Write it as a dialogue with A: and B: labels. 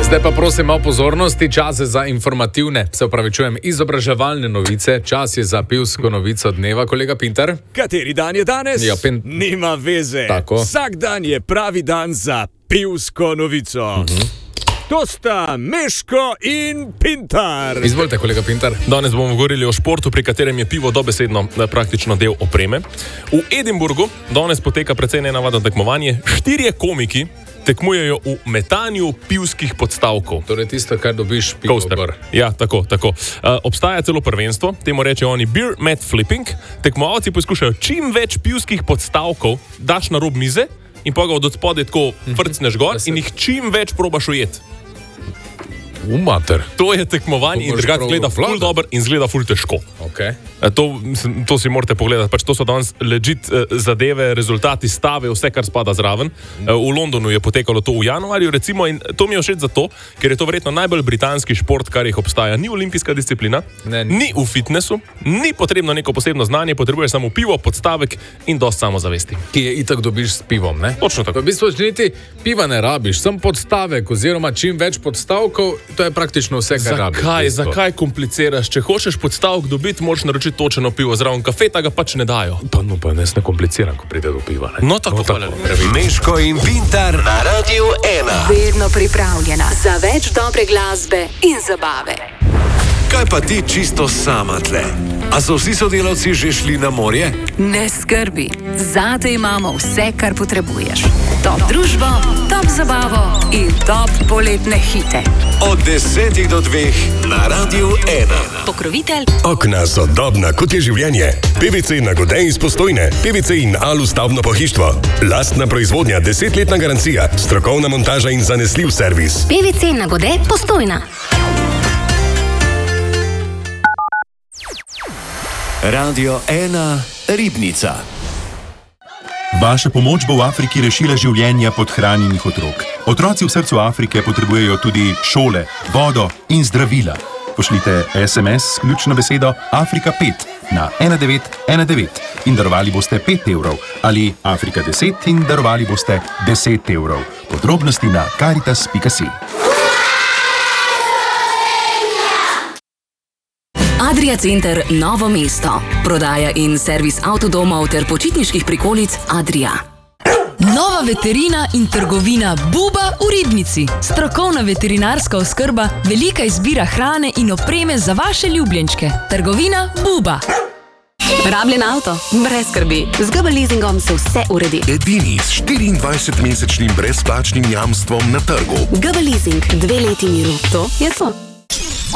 A: Zdaj pa prosim malo pozornosti, čas je za informativne, se opravičujem, izobraževalne novice, čas je za pivsko novico dneva, kolega Pintar.
B: Kateri dan je danes?
A: Ja,
B: Nima veze.
A: Tako.
B: Vsak dan je pravi dan za pivsko novico. To sta Meško in Pintar.
A: Izvolite, kolega Pintar.
C: Danes bomo govorili o športu, pri katerem je pivo dobesedno praktično del opreme. V Edinburgu danes poteka precej nenavadno tekmovanje. 4 komiki tekmujejo v metanju pivskih podstavkov.
A: Torej tisto, kar dobiš pivo.
C: Ja, tako. Obstaja celo prvenstvo, temu reče oni beer mat flipping. Tekmovalci poskušajo čim več pivskih podstavkov daš na rob mize in pa ga od spodaj tako frcneš gor in jih čim več probaš ujeti.
A: Mater.
C: To je tekmovanje in drugače gleda ful dobro in zgleda ful težko.
A: Okay.
C: To si morate pogledati. Pač to so danes legit zadeve, rezultati, stave, vse, kar spada zraven. V Londonu je potekalo to v januarju, recimo, in to mi je všeč zato, ker je to verjetno najbolj britanski šport, kar jih obstaja. Ni olimpijska disciplina, ni v fitnessu, ni potrebno neko posebno znanje, potrebuješ samo pivo, podstavek in dosti samozavesti.
A: Ki je itak dobiš s pivom, ne?
C: Točno tako.
A: V bistvu niti piva ne rabiš, sem podstavek oziroma čim več podstavkov. To je praktično vse, kar rabiš.
C: Zakaj kompliciraš? Če hočeš podstavek dobiti, moraš naročiti točeno pivo zraven kafeta, ga pač ne dajo.
A: Pa jaz ne kompliciram, ko pride do piva. Ne?
C: No tako.
D: Meško in Pintar na Radiu 1.
E: Vedno pripravljena za več dobre glasbe in zabave.
D: Kaj pa ti čisto sama tle? A so vsi sodelavci že šli na morje?
E: Ne skrbi, zate imamo vse, kar potrebuješ. Top družbo, top zabavo in top poletne hite.
D: Od 10 do 2 na Radiu 1.
E: Pokrovitelj
F: Okna sodobna, kot je življenje. PVC Nagode iz Postojne. PVC in Alu stavbno pohištvo. Lastna proizvodnja, 10-letna garancija, strokovna montaža in zanesljiv servis.
G: PVC Nagode Postojna.
D: Radio 1 Ribnica.
H: Vaša pomoč bo v Afriki rešila življenja podhranjenih otrok. Otroci v srcu Afrike potrebujejo tudi šole, vodo in zdravila. Pošljite SMS s ključno besedo Afrika 5 na 1919 in darovali boste 5 evrov ali Afrika 10 in darovali boste 10 evrov. Podrobnosti na caritas.si.
E: Adria Center Novo mesto. Prodaja in servis avtodomov ter počitniških prikolic Adria.
I: Nova veterina in trgovina Buba v Ribnici. Strokovna veterinarska oskrba, velika izbira hrane in opreme za vaše ljubljenčke. Trgovina Buba.
E: Rabljen avto? Brez skrbi. Z GB leasingom se vse uredi.
J: Edini s 24-mesečnim brezplačnim jamstvom na trgu.
E: GB leasing, 2 leti miru. To je to.